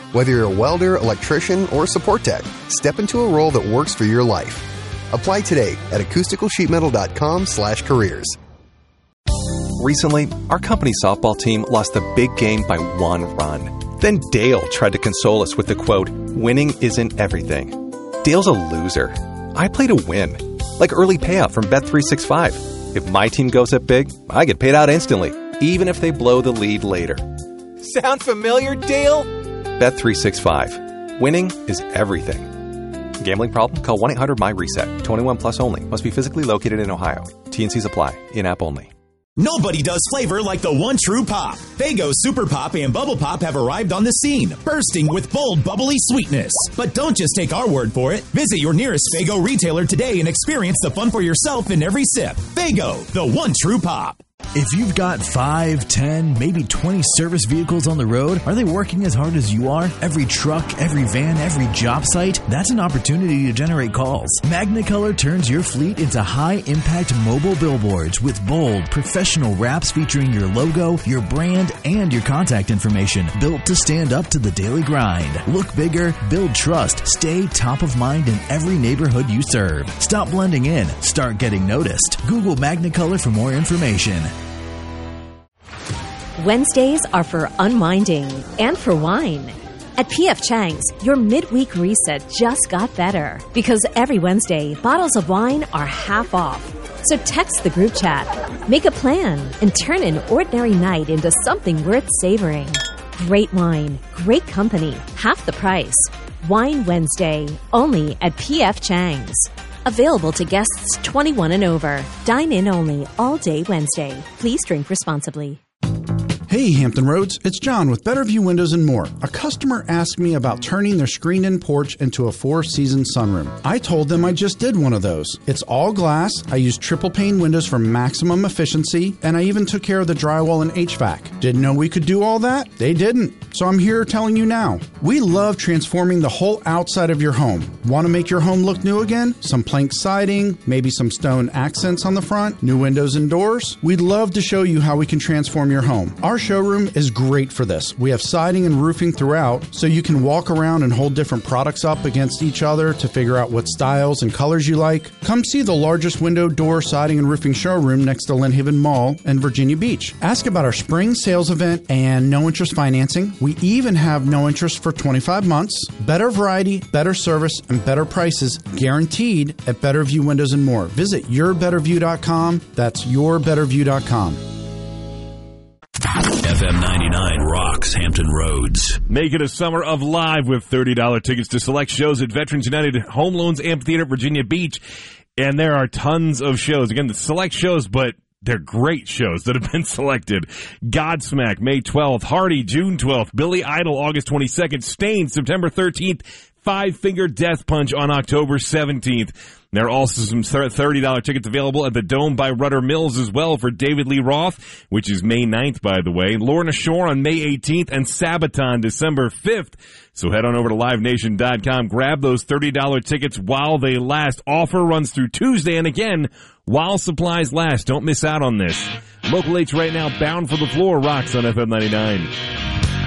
Whether you're a welder, electrician, or support tech, step into a role that works for your life. Apply today at acousticalsheetmetal.com/careers. Recently, our company softball team lost the big game by 1 run. Then Dale tried to console us with the quote, "Winning isn't everything." Dale's a loser. I play to win. Like early payout from Bet365. If my team goes up big, I get paid out instantly, even if they blow the lead later. Sound familiar, Dale? Bet365. Winning is everything. Gambling problem? Call 1-800-MY-RESET. 21 plus only. Must be physically located in Ohio. T&Cs apply. In-app only. Nobody does flavor like the one true pop. Faygo Super Pop and Bubble Pop have arrived on the scene, bursting with bold, bubbly sweetness. But don't just take our word for it. Visit your nearest Faygo retailer today and experience the fun for yourself in every sip. Faygo, the one true pop. If you've got 5, 10, maybe 20 service vehicles on the road, are they working as hard as you are? Every truck, every van, every job site? That's an opportunity to generate calls. Magnicolor turns your fleet into high-impact mobile billboards with bold, professional wraps featuring your logo, your brand, and your contact information, built to stand up to the daily grind. Look bigger, build trust, stay top of mind in every neighborhood you serve. Stop blending in. Start getting noticed. Google Magnicolor for more information. Wednesdays are for unwinding and for wine. At P.F. Chang's, your midweek reset just got better because every Wednesday, bottles of wine are half off. So text the group chat, make a plan, and turn an ordinary night into something worth savoring. Great wine, great company, half the price. Wine Wednesday, only at P.F. Chang's. Available to guests 21 and over. Dine in only all day Wednesday. Please drink responsibly. Hey, Hampton Roads, it's John with Better View Windows and More. A customer asked me about turning their screened-in porch into a 4-season sunroom. I told them I just did one of those. It's all glass, I used triple-pane windows for maximum efficiency, and I even took care of the drywall and HVAC. Didn't know we could do all that? They didn't. So I'm here telling you now. We love transforming the whole outside of your home. Want to make your home look new again? Some plank siding, maybe some stone accents on the front, new windows and doors? We'd love to show you how we can transform your home. Our showroom is great for this. We have siding and roofing throughout, so you can walk around and hold different products up against each other to figure out what styles and colors you like. Come see the largest window, door, siding, and roofing showroom next to Lynn Haven Mall in Virginia Beach. Ask about our spring sales event and no interest financing. We even have no interest for 25 months. Better variety, better service, and better prices guaranteed at Better View Windows and More. Visit yourbetterview.com. That's yourbetterview.com. FM 99 rocks Hampton Roads. Make it a summer of live with $30 tickets to select shows at Veterans United Home Loans Amphitheater, Virginia Beach. And there are tons of shows. Again, the select shows, but they're great shows that have been selected. Godsmack, May 12th. Hardy, June 12th. Billy Idol, August 22nd. Stain, September 13th. Five Finger Death Punch on October 17th. There are also some $30 tickets available at the Dome by Rudder Mills as well for David Lee Roth, which is May 9th, by the way. Lorna Shore on May 18th and Sabaton December 5th. So head on over to LiveNation.com. Grab those $30 tickets while they last. Offer runs through Tuesday, and again, while supplies last. Don't miss out on this. Local H right now, Bound for the Floor rocks on FM 99.